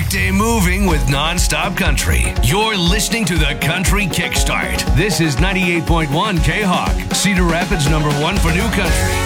weekday moving with nonstop country. You're listening to the Country Kickstart. This is 98.1 K-Hawk, Cedar Rapids #1 for new country.